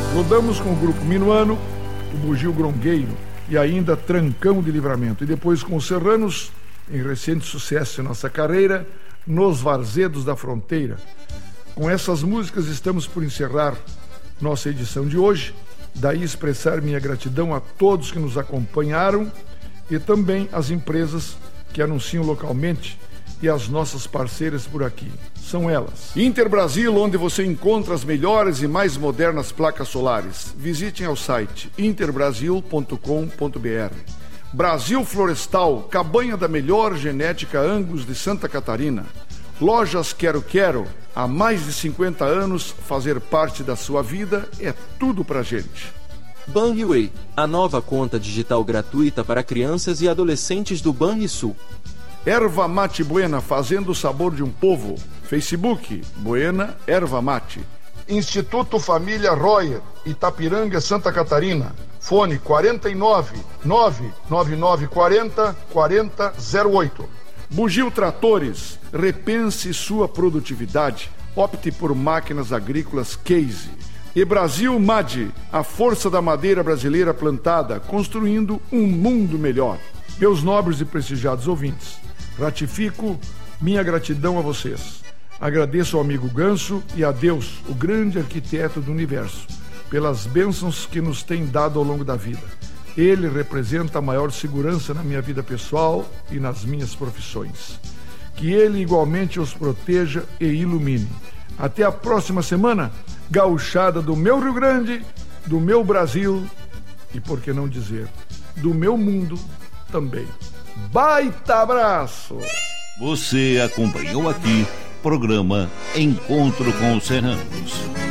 Rodamos com o Grupo Minuano, o Bugio Grongueiro e ainda Trancão de Livramento. E depois com os Serranos, em recente sucesso em nossa carreira, Nos Varzedos da Fronteira. Com essas músicas estamos por encerrar nossa edição de hoje. Daí expressar minha gratidão a todos que nos acompanharam e também às empresas que anunciam localmente e as nossas parceiras por aqui. São elas: Interbrasil, onde você encontra as melhores e mais modernas placas solares. Visitem ao site interbrasil.com.br. Brasil Florestal, cabanha da melhor genética Angus de Santa Catarina. Lojas Quero Quero, há mais de 50 anos, fazer parte da sua vida é tudo pra gente. Banriway, a nova conta digital gratuita para crianças e adolescentes do Banrisul. Erva Mate Buena, fazendo o sabor de um povo. Facebook, Buena Erva Mate. Instituto Família Royer, Itapiranga, Santa Catarina. Fone 49 999 40 4008. Bugio Tratores, repense sua produtividade. Opte por máquinas agrícolas Case. E Brasil MAD, a força da madeira brasileira plantada, construindo um mundo melhor. Meus nobres e prestigiados ouvintes, ratifico minha gratidão a vocês. Agradeço ao amigo Ganso e a Deus, o grande arquiteto do universo, pelas bênçãos que nos tem dado ao longo da vida. Ele representa a maior segurança na minha vida pessoal e nas minhas profissões. Que ele igualmente os proteja e ilumine. Até a próxima semana, gauchada do meu Rio Grande, do meu Brasil e, por que não dizer, do meu mundo também. Baita abraço! Você acompanhou aqui programa Encontro com os Serranos.